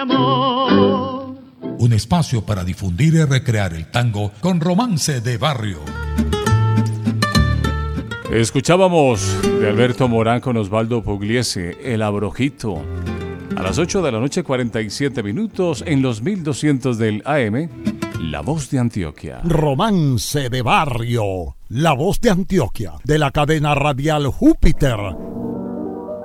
Un espacio para difundir y recrear el tango con Romance de Barrio. Escuchábamos de Alberto Morán con Osvaldo Pugliese, El Abrojito. A las 8 de la noche, 47 minutos, en los 1200 del AM, La Voz de Antioquia. Romance de Barrio, La Voz de Antioquia, de la cadena radial Júpiter,